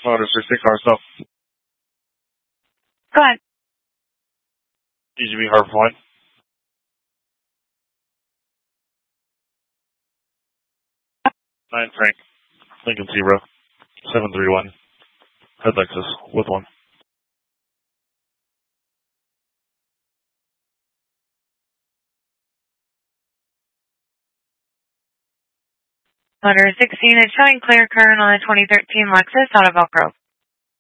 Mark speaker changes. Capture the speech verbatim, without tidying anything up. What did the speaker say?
Speaker 1: Motor sixty car stuff.
Speaker 2: Go ahead.
Speaker 1: D G B Harbor Point. Nine Frank. Lincoln Zebra. Seven three one. Head Lexus with one.
Speaker 2: Motor sixteen is showing clear current on a twenty thirteen Lexus out of Elk Grove.